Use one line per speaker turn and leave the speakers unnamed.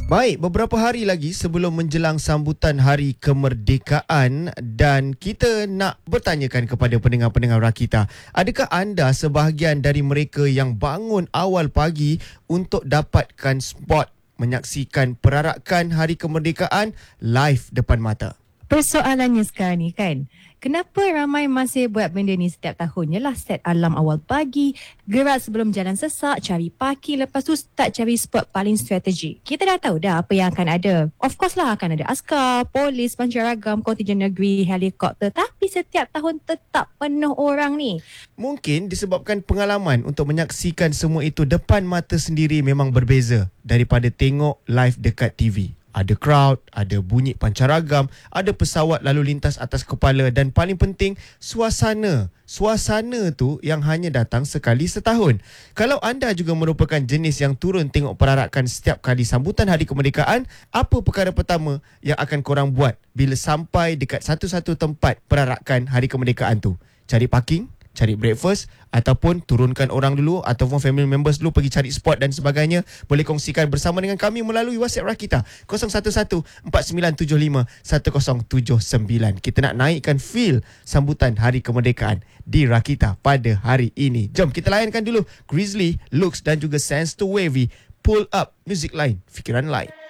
Baik, beberapa hari lagi sebelum menjelang sambutan Hari Kemerdekaan dan kita nak bertanyakan kepada pendengar-pendengar Rakita, adakah anda sebahagian dari mereka yang bangun awal pagi untuk dapatkan spot menyaksikan perarakan Hari Kemerdekaan live depan mata?
Persoalannya sekarang ni kan, kenapa ramai masih buat benda ni setiap tahun? Yalah, set alarm awal pagi, gerak sebelum jalan sesak, cari parking, lepas tu start cari spot paling strategik. Kita dah tahu dah apa yang akan ada. Of course lah akan ada askar, polis, pancaragam, kontijen negeri, helikopter. Tapi setiap tahun tetap penuh orang ni.
Mungkin disebabkan pengalaman untuk menyaksikan semua itu depan mata sendiri memang berbeza daripada tengok live dekat TV. Ada crowd, ada bunyi pancaragam, ada pesawat lalu lintas atas kepala dan paling penting suasana. Suasana tu yang hanya datang sekali setahun. Kalau anda juga merupakan jenis yang turun tengok perarakan setiap kali sambutan Hari Kemerdekaan, apa perkara pertama yang akan korang buat bila sampai dekat satu-satu tempat perarakan Hari Kemerdekaan tu? Cari parking? Cari breakfast ataupun turunkan orang dulu ataupun family members dulu pergi cari spot dan sebagainya. Boleh kongsikan bersama dengan kami melalui WhatsApp Rakita 0114911079. Kita nak naikkan feel sambutan Hari Kemerdekaan di Rakita pada hari ini. Jom kita layankan dulu Grizzly, Lux dan juga Sense to Wavy. Pull Up, music lain, fikiran lain.